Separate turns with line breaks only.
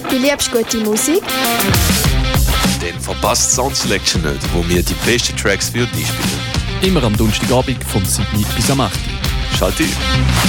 Du liebst gute Musik?
Dann verpasst Sound Selection nicht, wo wir die besten Tracks für dich spielen.
Immer am Donnerstagabend vom 7 bis am 8.
Schalt ein.